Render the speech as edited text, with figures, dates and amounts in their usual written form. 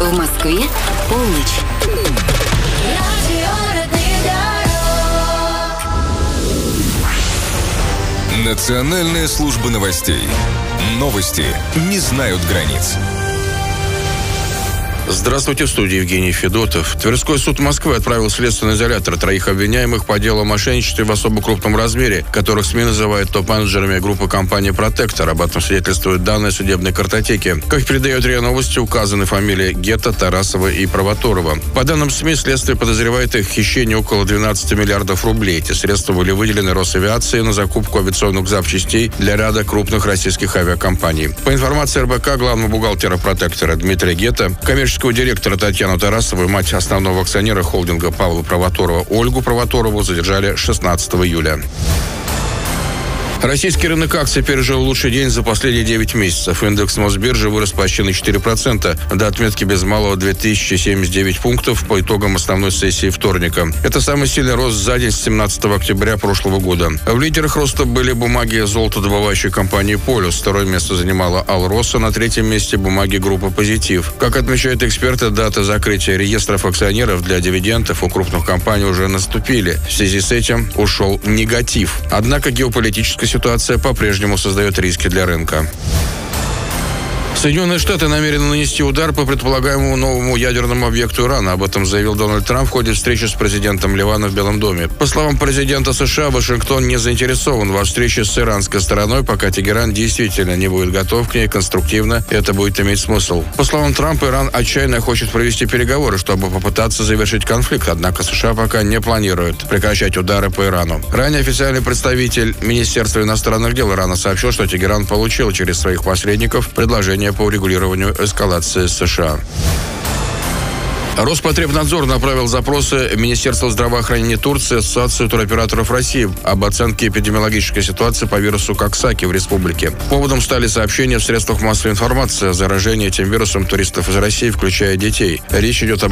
В Москве полночь. Национальная служба новостей. Новости не знают границ. Здравствуйте, в студии Евгений Федотов. Тверской суд Москвы отправил в следственный изолятор 3 обвиняемых по делу о мошенничестве в особо крупном размере, которых СМИ называют топ-менеджерами группы компании «Протектор». Об этом свидетельствуют данные судебной картотеки. Как передает РИА Новости, указаны фамилии Гетта, Тарасова и Провоторова. По данным СМИ, следствие подозревает их в хищении около 12 миллиардов рублей. Эти средства были выделены Росавиации на закупку авиационных запчастей для ряда крупных российских авиакомпаний. По информации РБК, главного бухгалтера «Протектора» Дмитрия Гетта, коммерческого директора Татьяну Тарасову и мать основного акционера холдинга Павла Провоторова Ольгу Провоторову задержали 16 июля. Российский рынок акций пережил лучший день за последние 9 месяцев. Индекс Мосбиржи вырос почти на 4%, до отметки без малого 2079 пунктов по итогам основной сессии вторника. Это самый сильный рост за день с 17 октября прошлого года. В лидерах роста были бумаги золотодобывающей компании «Полюс». Второе место занимала «Алроса», на третьем месте бумаги группы «Позитив». Как отмечают эксперты, дата закрытия реестров акционеров для дивидендов у крупных компаний уже наступили. В связи с этим ушел негатив. Однако геополитическая ситуация по-прежнему создает риски для рынка. Соединенные Штаты намерены нанести удар по предполагаемому новому ядерному объекту Ирана. Об этом заявил Дональд Трамп в ходе встречи с президентом Ливана в Белом доме. По словам президента США, Вашингтон не заинтересован во встрече с иранской стороной, пока Тегеран действительно не будет готов к ней конструктивно. Это будет иметь смысл. По словам Трампа, Иран отчаянно хочет провести переговоры, чтобы попытаться завершить конфликт. Однако США пока не планирует прекращать удары по Ирану. Ранее официальный представитель Министерства иностранных дел Ирана сообщил, что Тегеран получил через своих посредников предложение по урегулированию эскалации с США. Роспотребнадзор направил запросы Министерству здравоохранения Турции, Ассоциации туроператоров России об оценке эпидемиологической ситуации по вирусу Коксаки в республике. Поводом стали сообщения в средствах массовой информации о заражении этим вирусом туристов из России, включая детей. Речь идет об